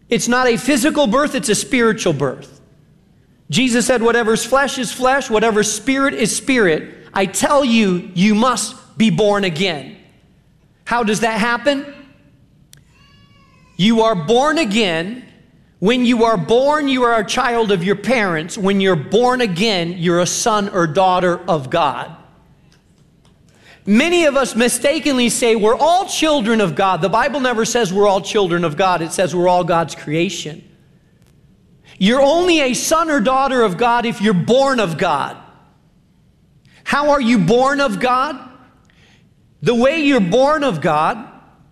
It's not a physical birth, it's a spiritual birth. Jesus said, whatever's flesh is flesh, whatever's spirit is spirit. I tell you, you must be born again. How does that happen? You are born again. When you are born, you are a child of your parents. When you're born again, you're a son or daughter of God. Many of us mistakenly say we're all children of God. The Bible never says we're all children of God. It says we're all God's creation. You're only a son or daughter of God if you're born of God. How are you born of God? The way you're born of God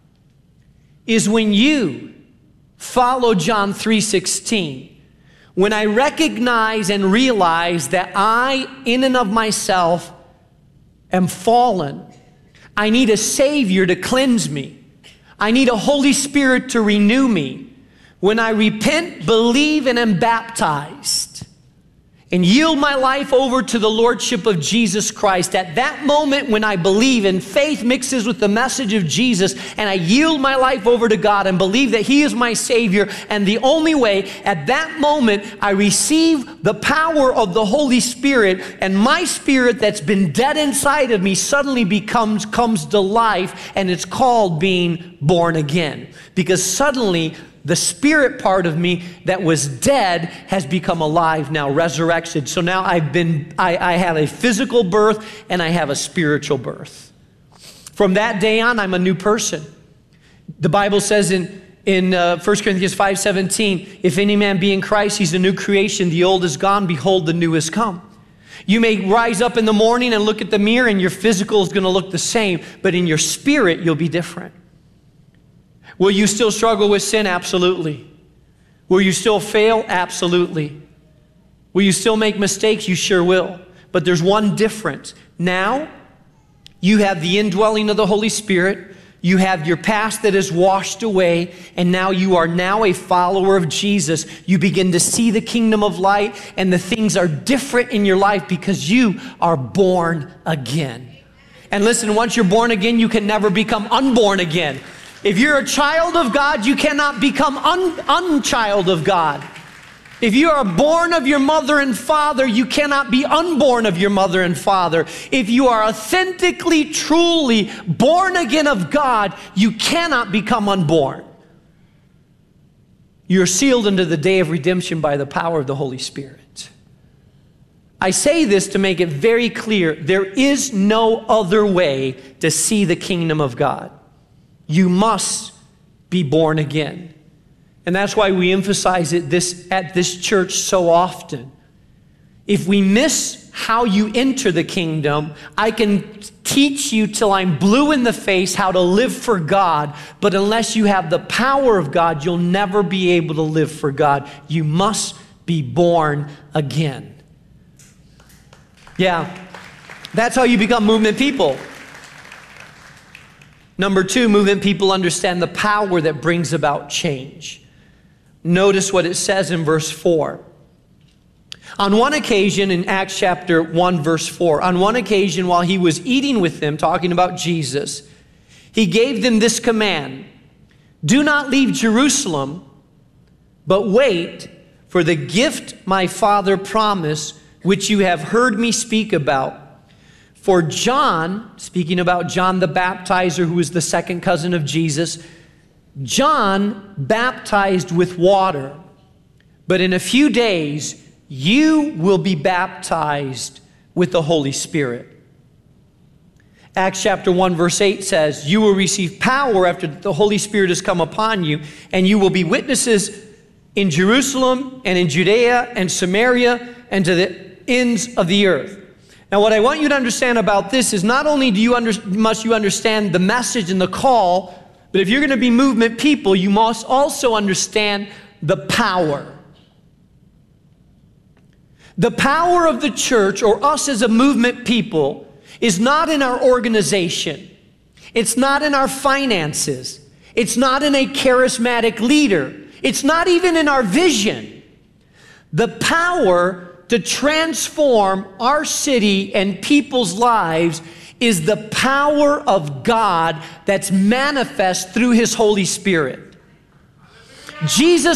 is when you follow John 3:16. When I recognize and realize that I, in and of myself, am fallen. I need a Savior to cleanse me. I need a Holy Spirit to renew me. When I repent, believe, and am baptized, and yield my life over to the Lordship of Jesus Christ, at that moment when I believe and faith mixes with the message of Jesus, and I yield my life over to God and believe that He is my Savior and the only way, at that moment I receive the power of the Holy Spirit, and my spirit that's been dead inside of me suddenly comes to life, and it's called being born again. Because suddenly the spirit part of me that was dead has become alive now, resurrected. So now I have a physical birth and I have a spiritual birth. From that day on, I'm a new person. The Bible says in 1 Corinthians 5:17, if any man be in Christ, he's a new creation. The old is gone, behold, the new is come. You may rise up in the morning and look at the mirror and your physical is going to look the same, but in your spirit, you'll be different. Will you still struggle with sin? Absolutely. Will you still fail? Absolutely. Will you still make mistakes? You sure will. But there's one difference. Now, you have the indwelling of the Holy Spirit. You have your past that is washed away, and now you are now a follower of Jesus. You begin to see the kingdom of light, and the things are different in your life because you are born again. And listen, once you're born again, you can never become unborn again. If you're a child of God, you cannot become unchild of God. If you are born of your mother and father, you cannot be unborn of your mother and father. If you are authentically, truly born again of God, you cannot become unborn. You're sealed into the day of redemption by the power of the Holy Spirit. I say this to make it very clear, there is no other way to see the kingdom of God. You must be born again. And that's why we emphasize it at this church so often. If we miss how you enter the kingdom, I can teach you till I'm blue in the face how to live for God, but unless you have the power of God, you'll never be able to live for God. You must be born again. Yeah, that's how you become movement people. Number two, movement people understand the power that brings about change. Notice what it says in verse 4. On one occasion, in Acts chapter 1, verse 4, on one occasion while he was eating with them, talking about Jesus, he gave them this command: do not leave Jerusalem, but wait for the gift my Father promised, which you have heard me speak about. For John, speaking about John the Baptizer, who was the second cousin of Jesus, John baptized with water, but in a few days you will be baptized with the Holy Spirit. Acts chapter 1 verse 8 says, you will receive power after the Holy Spirit has come upon you, and you will be witnesses in Jerusalem and in Judea and Samaria and to the ends of the earth. Now, what I want you to understand about this is not only must you understand the message and the call, but if you're going to be movement people, you must also understand the power. The power of the church, or us as a movement people, is not in our organization. It's not in our finances. It's not in a charismatic leader. It's not even in our vision. The power to transform our city and people's lives is the power of God that's manifest through His Holy Spirit. Jesus